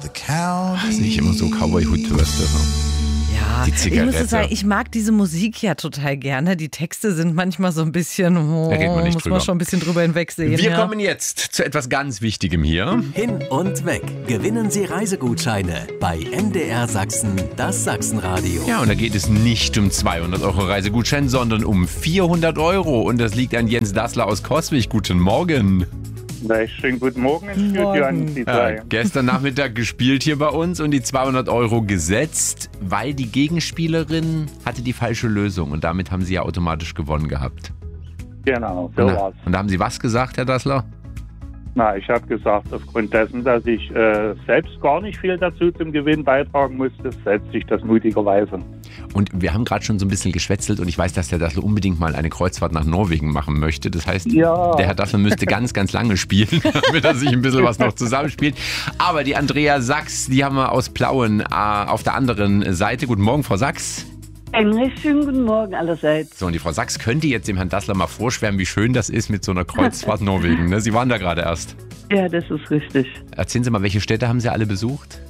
Nicht immer so Cowboy-Hut, weißt du. Ja, Die ich Zigarette. muss sagen, ich mag diese Musik ja total gerne. Die Texte sind manchmal so ein bisschen, Da reden wir nicht muss drüber. man schon ein bisschen drüber hinwegsehen. Wir ja. kommen jetzt zu etwas ganz Wichtigem hier. Hin und weg. Gewinnen Sie Reisegutscheine bei MDR Sachsen, das Sachsenradio. Ja, und da geht es nicht um 200 Euro Reisegutschein, sondern um 400 Euro. Und das liegt an Jens Dassler aus Coswig. Guten Morgen. Schönen guten Morgen ins Studio an die zwei. Ja, gestern Nachmittag gespielt hier bei uns und die 200 Euro gesetzt, weil die Gegenspielerin hatte die falsche Lösung. Und damit haben Sie ja automatisch gewonnen gehabt. Genau, so war's. Und da haben Sie was gesagt, Herr Dassler? Na, ich habe gesagt, aufgrund dessen, dass ich selbst gar nicht viel dazu zum Gewinn beitragen musste, setze ich das mutigerweise. Und wir haben gerade schon so ein bisschen geschwätzelt und ich weiß, dass der Dassler unbedingt mal eine Kreuzfahrt nach Norwegen machen möchte. Das heißt, Ja. der Herr Dassler müsste ganz, ganz lange spielen, damit er sich ein bisschen was noch zusammenspielt. Aber die Andrea Sachs, die haben wir aus Plauen auf der anderen Seite. Guten Morgen, Frau Sachs. Einen recht schönen guten Morgen allerseits. So, und die Frau Sachs könnte jetzt dem Herrn Dassler mal vorschwärmen, wie schön das ist mit so einer Kreuzfahrt Norwegen. Ne? Sie waren da gerade erst. Ja, das ist richtig. Erzählen Sie mal, welche Städte haben Sie alle besucht?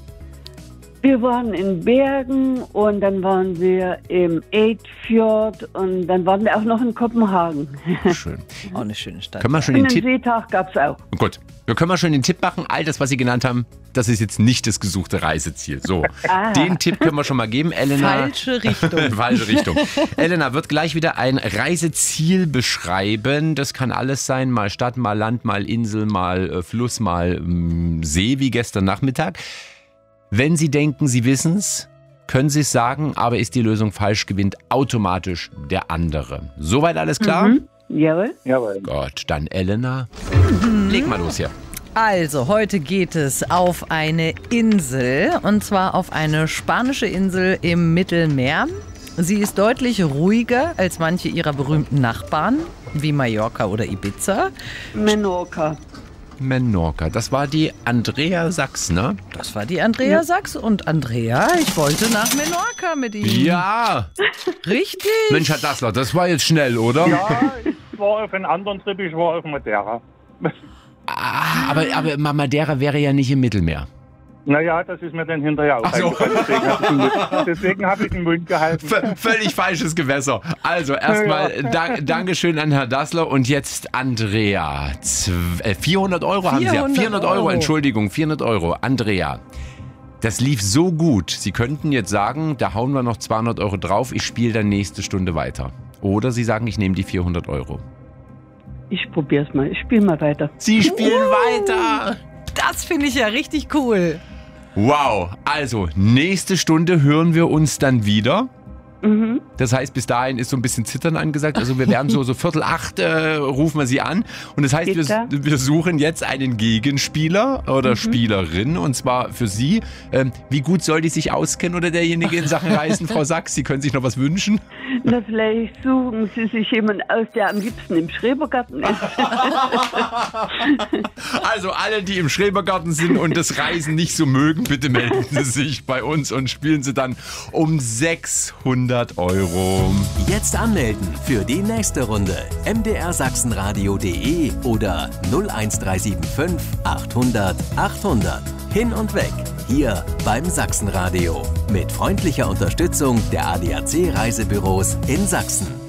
Wir waren in Bergen und dann waren wir im Eidfjord und dann waren wir auch noch in Kopenhagen. Schön. Auch eine schöne Stadt. Können wir schon Und den einen Tipp... Seetag gab es auch. Gut, wir können mal schon den Tipp machen. All das, was Sie genannt haben, das ist jetzt nicht das gesuchte Reiseziel. So, den Tipp können wir schon mal geben. Elena, Falsche Richtung. falsche Richtung. Elena wird gleich wieder ein Reiseziel beschreiben. Das kann alles sein, mal Stadt, mal Land, mal Insel, mal Fluss, mal See, wie gestern Nachmittag. Wenn Sie denken, Sie wissen's, können Sie es sagen, aber ist die Lösung falsch, gewinnt automatisch der andere. Soweit alles klar? Jawohl. Jawohl. Gut, dann Elena, leg mal los hier. Also, heute geht es auf eine Insel, und zwar auf eine spanische Insel im Mittelmeer. Sie ist deutlich ruhiger als manche ihrer berühmten Nachbarn, wie Mallorca oder Ibiza. Menorca. Menorca, das war die Andrea Sachs, ne? Das war die Andrea Sachs. Und Andrea, ich wollte nach Menorca mit Ihnen. Ja! Richtig. Mensch, Herr Dassler, das war jetzt schnell, oder? Ja, ich war auf einem anderen Trip, ich war auf Madeira. Aber Madeira wäre ja nicht im Mittelmeer. Naja, das ist mir dann hinterher auch eingefallen. Deswegen habe ich den Mund gehalten. Völlig falsches Gewässer. Also erstmal Dankeschön an Herrn Dassler und jetzt Andrea. 400 Euro haben Sie ja. 400 Euro, Entschuldigung, 400 Euro. Andrea, das lief so gut. Sie könnten jetzt sagen, da hauen wir noch 200 Euro drauf, ich spiele dann nächste Stunde weiter. Oder Sie sagen, ich nehme die 400 Euro. Ich probier's mal. Ich spiele mal weiter. Sie spielen weiter. Das finde ich ja richtig cool. Wow, also nächste Stunde hören wir uns dann wieder. Das heißt, bis dahin ist so ein bisschen Zittern angesagt. Also wir werden so 7:45 rufen wir Sie an. Und das heißt, wir suchen jetzt einen Gegenspieler oder Spielerin. Und zwar für Sie. Wie gut soll die sich auskennen oder derjenige in Sachen Reisen, Frau Sachs? Sie können sich noch was wünschen? Na, vielleicht suchen Sie sich jemanden aus, der am liebsten im Schrebergarten ist. Also alle, die im Schrebergarten sind und das Reisen nicht so mögen, bitte melden Sie sich bei uns und spielen Sie dann um 600 Euro. Jetzt anmelden für die nächste Runde. mdrsachsenradio.de oder 01375 800 800. Hin und weg. Hier beim Sachsenradio. Mit freundlicher Unterstützung der ADAC Reisebüros in Sachsen.